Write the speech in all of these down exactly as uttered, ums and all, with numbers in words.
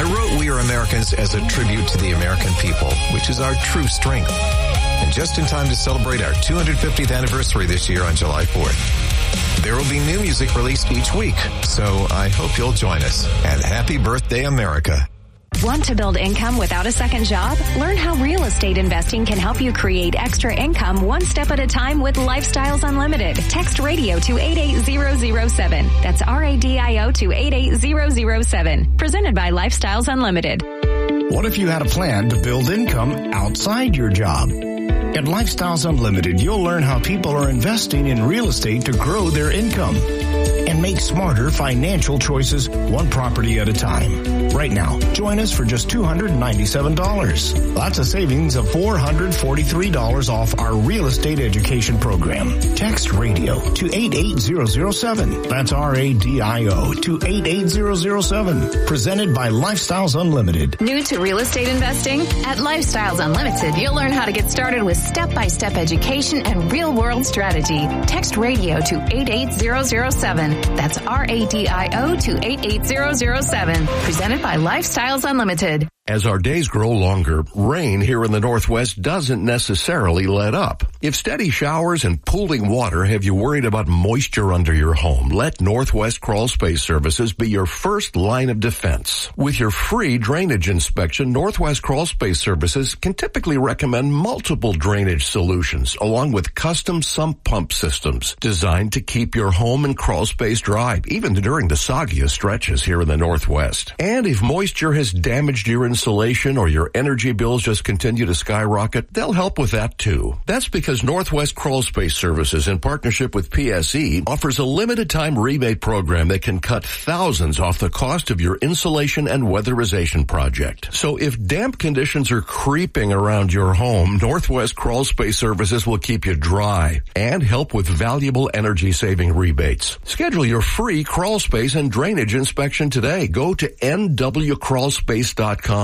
I wrote We Are Americans as a tribute to the American people, which is our true strength. And just in time to celebrate our two hundred fiftieth anniversary this year on July fourth. There will be new music released each week, so I hope you'll join us. And happy birthday, America. Want to build income without a second job? Learn how real estate investing can help you create extra income one step at a time with Lifestyles Unlimited. Text radio to eight eight zero zero seven. That's R A D I O to eight eight zero zero seven. Presented by Lifestyles Unlimited. What if you had a plan to build income outside your job? At Lifestyles Unlimited, you'll learn how people are investing in real estate to grow their income and make smarter financial choices one property at a time. Right now, join us for just two hundred ninety-seven dollars. That's a savings of four hundred forty-three dollars off our real estate education program. Text radio to eight eight zero zero seven. That's R A D I O to eight eight zero zero seven. Presented by Lifestyles Unlimited. New to real estate investing? At Lifestyles Unlimited, you'll learn how to get started with step-by-step education and real-world strategy. Text radio to eight eight zero zero seven. That's R A D I O to eight eight zero zero seven. Presented by Lifestyles Unlimited. As our days grow longer, rain here in the Northwest doesn't necessarily let up. If steady showers and pooling water have you worried about moisture under your home, let Northwest Crawl Space Services be your first line of defense. With your free drainage inspection, Northwest Crawl Space Services can typically recommend multiple drainage solutions, along with custom sump pump systems designed to keep your home and crawl space dry, even during the soggiest stretches here in the Northwest. And if moisture has damaged your insulation or your energy bills just continue to skyrocket, they'll help with that too. That's because Northwest Crawl Space Services, in partnership with P S E, offers a limited time rebate program that can cut thousands off the cost of your insulation and weatherization project. So if damp conditions are creeping around your home, Northwest Crawl Space Services will keep you dry and help with valuable energy saving rebates. Schedule your free crawl space and drainage inspection today. Go to N W crawl space dot com.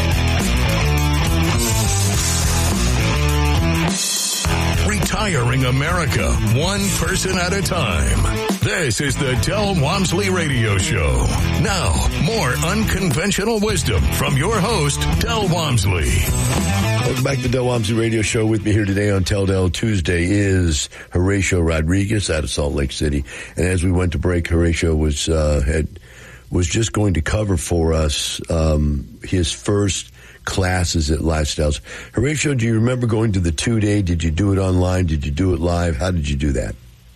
Retiring America, one person at a time. This is the Del Walmsley Radio Show. Now, more unconventional wisdom from your host, Del Walmsley. Welcome back to the Del Walmsley Radio Show. With me here today on Tell Del Tuesday is Horatio Rodriguez out of Salt Lake City. And as we went to break, Horatio was uh, had was just going to cover for us um, his first classes at Lifestyles. Horatio, do you remember going to the two-day? Did you do it online? Did you do it live? How did you do that?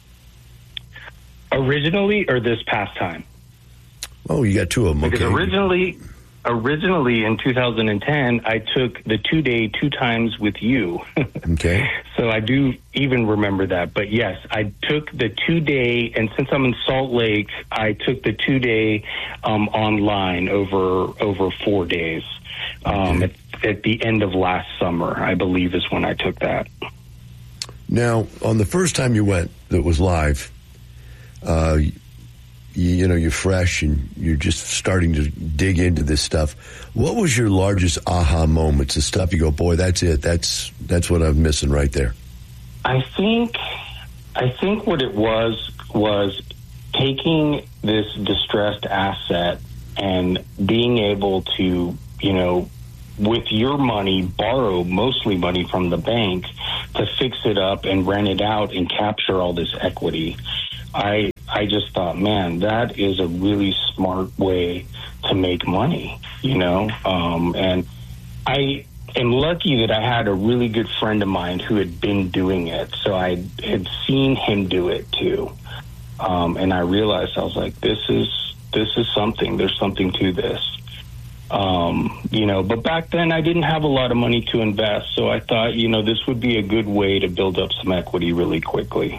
Originally or this past time? Oh, you got two of them, okay. Because originally, originally in two thousand ten, I took the two-day two times with you. Okay. So I do even remember that. But yes, I took the two-day, and since I'm in Salt Lake, I took the two-day um, online over over four days. Um, okay. at, at the end of last summer, I believe, is when I took that. Now, on the first time you went that was live, uh, you, you know, you're fresh and you're just starting to dig into this stuff. What was your largest aha moments? The stuff you go, boy, that's it. That's that's what I'm missing right there. I think, I think what it was was taking this distressed asset and being able to, you know, with your money, borrow mostly money from the bank to fix it up and rent it out and capture all this equity. I I just thought, man, that is a really smart way to make money, you know. Um, and I am lucky that I had a really good friend of mine who had been doing it, so I had seen him do it too. Um, and I realized, I was like, this is this is something. There's something to this. Um, you know, but back then I didn't have a lot of money to invest, so I thought, you know, this would be a good way to build up some equity really quickly.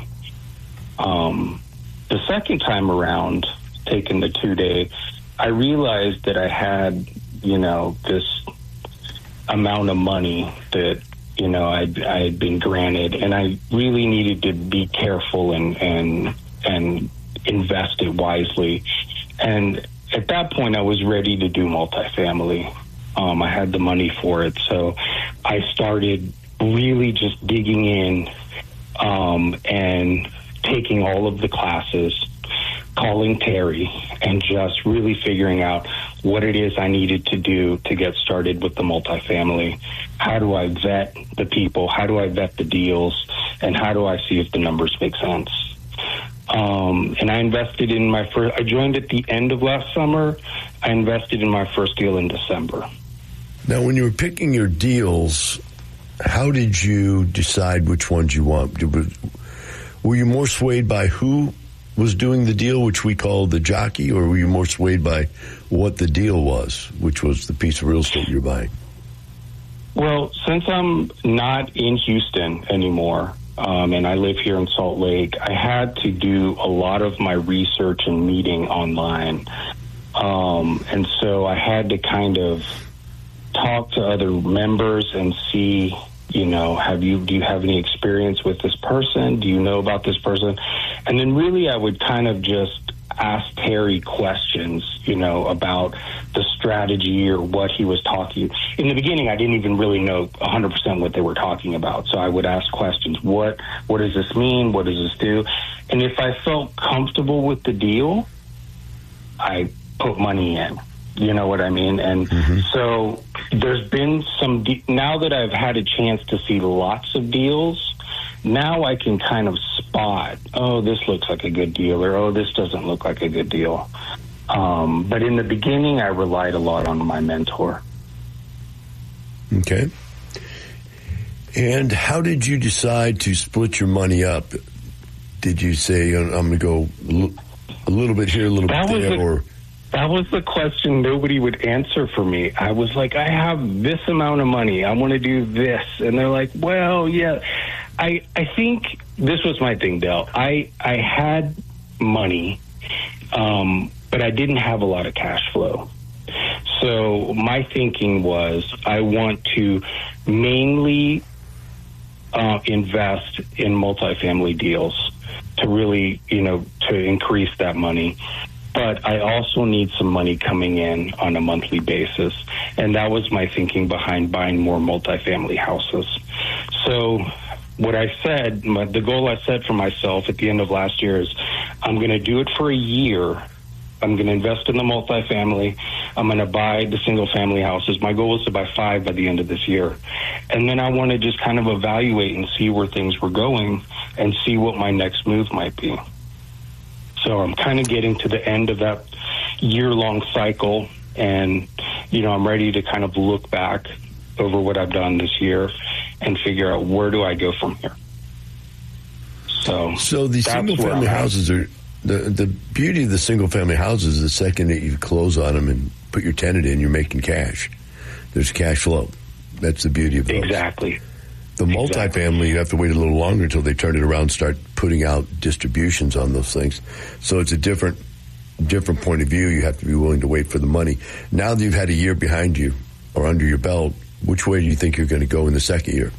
Um, the second time around, taking the two-day, I realized that I had, you know, this amount of money that, you know, I'd, I had been granted, and I really needed to be careful and, and, and invest it wisely. And at that point, I was ready to do multifamily. Um, I had the money for it, so I started really just digging in um, and taking all of the classes, calling Terry, and just really figuring out what it is I needed to do to get started with the multifamily. How do I vet the people? How do I vet the deals? And how do I see if the numbers make sense? Um, and I invested in my first, I joined at the end of last summer. I invested in my first deal in December. Now, when you were picking your deals, how did you decide which ones you want? Were you more swayed by who was doing the deal, which we call the jockey, or were you more swayed by what the deal was, which was the piece of real estate you're buying? Well, since I'm not in Houston anymore, um, and I live here in Salt Lake, I had to do a lot of my research and meeting online. Um, and so I had to kind of talk to other members and see, you know, have you, do you have any experience with this person? Do you know about this person? And then really I would kind of just ask Terry questions, you know, about the strategy or what he was talking. In the beginning, I didn't even really know one hundred percent what they were talking about. So I would ask questions. What, what does this mean? What does this do? And if I felt comfortable with the deal, I put money in. You know what I mean? And mm-hmm. so there's been some, de- now that I've had a chance to see lots of deals, now I can kind of spot, oh, this looks like a good deal, or oh, this doesn't look like a good deal. Um, but in the beginning, I relied a lot on my mentor. Okay. And how did you decide to split your money up? Did you say, I'm going to go a little bit here, a little that bit there, a- or... That was the question nobody would answer for me. I was like, I have this amount of money. I want to do this. And they're like, well, yeah. I I think this was my thing, Del. I, I had money, um, but I didn't have a lot of cash flow. So my thinking was I want to mainly uh, invest in multifamily deals to really, you know, to increase that money. But I also need some money coming in on a monthly basis. And that was my thinking behind buying more multifamily houses. So what I said, my, the goal I set for myself at the end of last year is I'm going to do it for a year. I'm going to invest in the multifamily. I'm going to buy the single family houses. My goal is to buy five by the end of this year. And then I want to just kind of evaluate and see where things were going and see what my next move might be. So I'm kind of getting to the end of that year-long cycle, and, you know, I'm ready to kind of look back over what I've done this year and figure out where do I go from here. So, so the single-family houses are, the, the beauty of the single-family houses is the second that you close on them and put your tenant in, you're making cash. There's cash flow. That's the beauty of those. Exactly. The multifamily, exactly. You have to wait a little longer until they turn it around and start putting out distributions on those things. So it's a different different point of view. You have to be willing to wait for the money. Now that you've had a year behind you or under your belt, which way do you think you're going to go in the second year?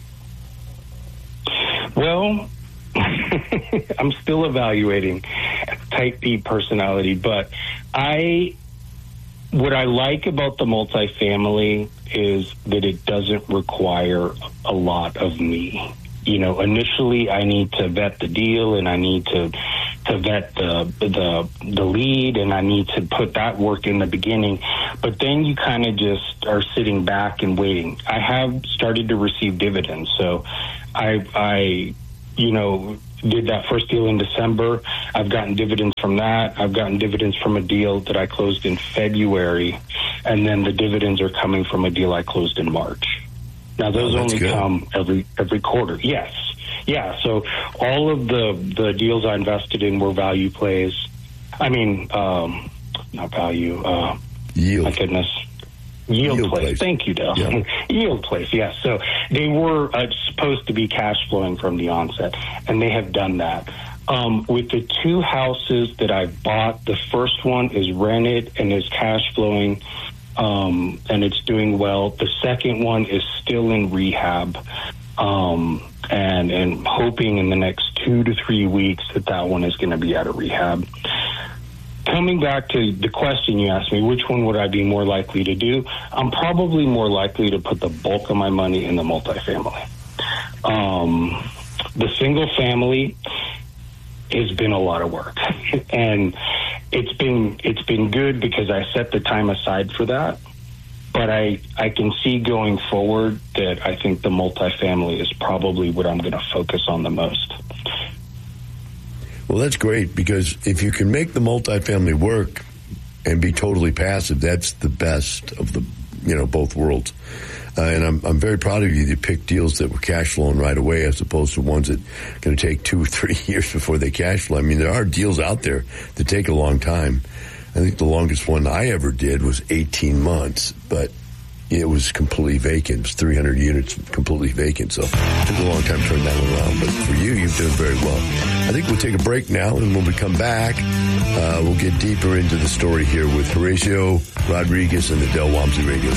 Well, I'm still evaluating type B personality, but I... What I like about the multifamily is that it doesn't require a lot of me. You know, initially I need to vet the deal and I need to to vet the the the lead and I need to put that work in the beginning. But then you kind of just are sitting back and waiting. I have started to receive dividends, so I I you know did that first deal in December. I've gotten dividends from that. I've gotten dividends from a deal that I closed in February, and then the dividends are coming from a deal I closed in March. Now, those oh, only good. come every every quarter. Yes. Yeah, so all of the, the deals I invested in were value plays. I mean, um, not value. Uh, Yield. My goodness. Yield, Yield plays. plays. Thank you, Del. Yeah. Yield plays, yes. So they were uh, supposed to be cash flowing from the onset, and they have done that. Um, with the two houses that I bought, the first one is rented and is cash flowing, um, and it's doing well. The second one is still in rehab, um, and, and hoping in the next two to three weeks that that one is going to be out of rehab. Coming back to the question you asked me, which one would I be more likely to do? I'm probably more likely to put the bulk of my money in the multifamily. Um, the single family has been a lot of work. And it's been it's been good because I set the time aside for that. But I, I can see going forward that I think the multifamily is probably what I'm going to focus on the most. Well, that's great, because if you can make the multifamily work and be totally passive, that's the best of the, you know, both worlds. Uh, and I'm I'm very proud of you to pick deals that were cash flowing right away as opposed to ones that are going to take two or three years before they cash flow. I mean, there are deals out there that take a long time. I think the longest one I ever did was eighteen months, but it was completely vacant. It was three hundred units completely vacant, so it took a long time to turn that one around. But for you, you've done very well. I think we'll take a break now, and when we come back, uh, we'll get deeper into the story here with Horacio Rodriguez and the Del Walmsley Radio